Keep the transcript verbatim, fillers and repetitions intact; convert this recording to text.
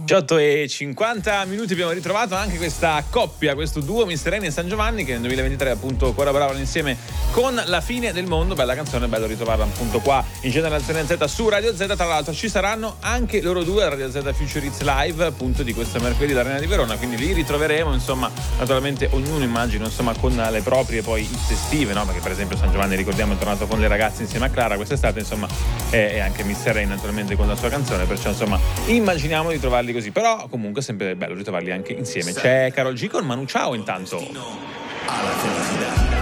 diciotto e cinquanta minuti abbiamo ritrovato anche questa coppia, questo duo Mister Rain e San Giovanni, che nel duemilaventitré appunto collaboravano insieme con La fine del mondo. Bella canzone, bello ritrovarla appunto qua in Generazione Z su Radio Z. Tra l'altro ci saranno anche loro due a Radio Z Future Hits Live appunto di questo mercoledì all'Arena di Verona, quindi li ritroveremo, insomma, naturalmente ognuno immagino insomma con le proprie poi hits estive, no? Perché per esempio San Giovanni, ricordiamo, è tornato con le ragazze insieme a Clara quest'estate, insomma, e anche Mister Rain naturalmente con la sua canzone, perciò insomma immaginiamo di trovarli così, però comunque è sempre bello ritrovarli anche insieme. C'è Karol G con Manu Chao intanto. Alla felicità.